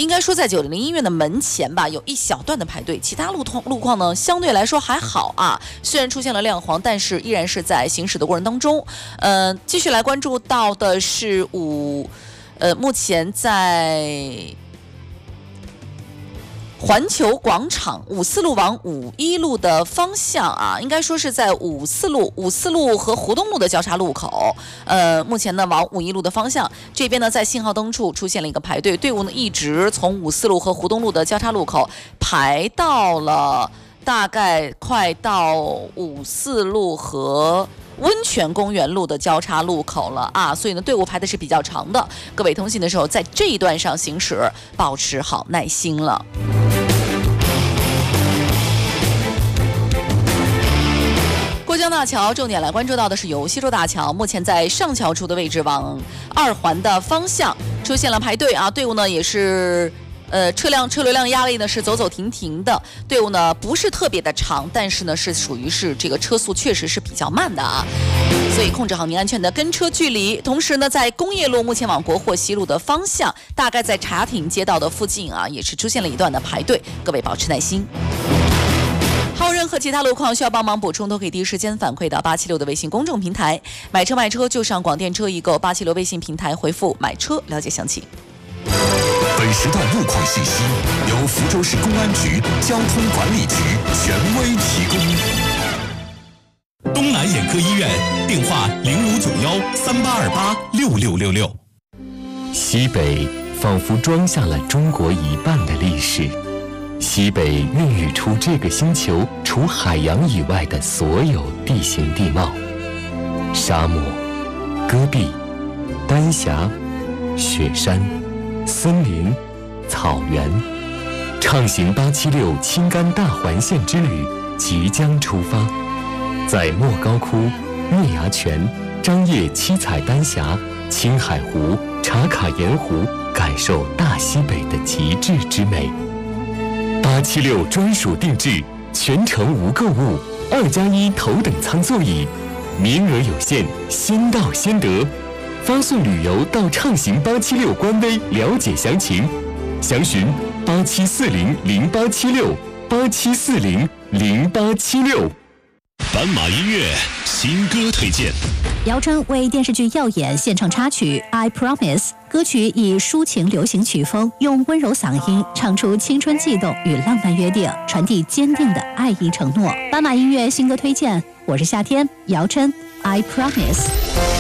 应该说在900医院的门前吧，有一小段的排队，其他路况呢相对来说还好啊。虽然出现了亮黄，但是依然是在行驶的过程当中。继续来关注到的是目前在环球广场54路往51路的方向啊，应该说是在54路和湖东路的交叉路口。目前呢往51路的方向，这边呢在信号灯处出现了一个排队，队伍呢一直从54路和湖东路的交叉路口排到了大概快到54路和温泉公园路的交叉路口了啊，所以呢队伍排的是比较长的。各位通行的时候，在这一段上行驶，保持好耐心了。过江大桥重点来关注到的是由西洲大桥，目前在上桥处的位置往2环的方向出现了排队啊，队伍呢也是车流量压力呢是走走停停的，队伍呢不是特别的长，但是呢是属于是这个车速确实是比较慢的啊，所以控制好您安全的跟车距离。同时呢，在工业路目前往国货西路的方向，大概在茶亭街道的附近啊，也是出现了一段的排队，各位保持耐心。还有任何其他路况需要帮忙补充，都可以第一时间反馈到876的微信公众平台。买车就上广电车易购876微信平台回复买车了解详情。 本时段路况信息由福州市公安局交通管理局权威提供。 东南眼科医院电话059138286666。 西北仿佛装下了中国一半的历史，西北孕育出这个星球除海洋以外的所有地形地貌：沙漠、戈壁、丹霞、雪山、森林、草原。畅行876青甘大环线之旅即将出发，在莫高窟、月牙泉、张掖七彩丹霞、青海湖、茶卡盐湖，感受大西北的极致之美。876专属定制，全程无购物，2+1头等舱座椅，名额有限，先到先得。发送旅游到畅行876官微了解详情，详询87400876，87400876。 斑马音乐新歌推荐。 姚春为电视剧《耀眼》献唱插曲《I Promise》，歌曲以抒情流行曲风，用温柔嗓音唱出青春悸动与浪漫约定，传递坚定的爱意承诺。斑马音乐新歌推荐，我是夏天，姚春《I Promise》。